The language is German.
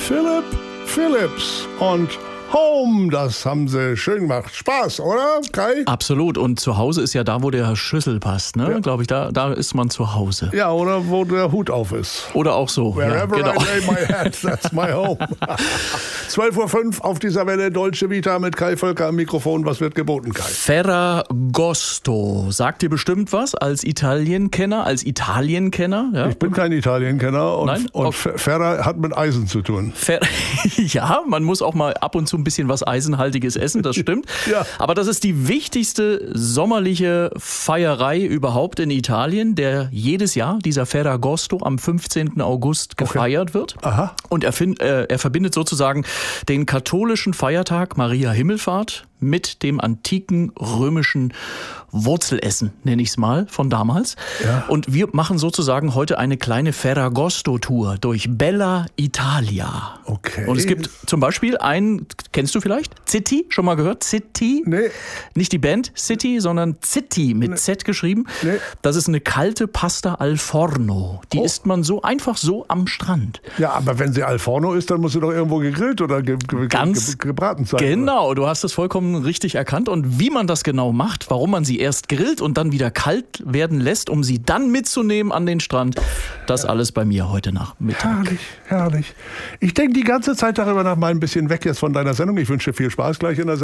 Philipp Phillips und Home, das haben sie schön gemacht. Spaß, oder, Kai? Absolut. Und zu Hause ist ja da, wo der Schlüssel passt, ne? Ja. Glaube ich, da ist man zu Hause. Ja, oder wo der Hut auf ist. Oder auch so. Wherever ja, genau. I lay my head, that's my home. 12.05 Uhr auf dieser Welle, Dolce Vita mit Kai Völker am Mikrofon. Was wird geboten, Kai? Ferragosto. Sagt dir bestimmt was als Italienkenner? Ja? Ich bin kein Italienkenner Nein? und Ferra hat mit Eisen zu tun. Ja, man muss auch mal ab und zu ein bisschen was Eisenhaltiges essen, das stimmt. Ja. Aber das ist die wichtigste sommerliche Feierei überhaupt in Italien, der jedes Jahr, dieser Ferragosto, am 15. August gefeiert wird. Aha. Und er verbindet sozusagen den katholischen Feiertag Maria Himmelfahrt mit dem antiken römischen Wurzelessen, nenne ich es mal, von damals. Ja. Und wir machen sozusagen heute eine kleine Ferragosto-Tour durch Bella Italia. Okay. Und es gibt zum Beispiel einen, kennst du vielleicht? City, schon mal gehört? City? Nee. Nicht die Band City, sondern City mit Z geschrieben. Nee. Das ist eine kalte Pasta al forno. Die isst man so einfach so am Strand. Ja, aber wenn sie al forno ist, dann muss sie doch irgendwo gegrillt oder gebraten sein. Genau, du hast es vollkommen richtig erkannt. Und wie man das genau macht, warum man sie erst grillt und dann wieder kalt werden lässt, um sie dann mitzunehmen an den Strand, das alles bei mir heute Nachmittag. Herrlich, herrlich. Ich denke die ganze Zeit darüber nach, mal ein bisschen weg jetzt von deiner Sendung. Ich wünsche dir viel Spaß gleich in der Sendung.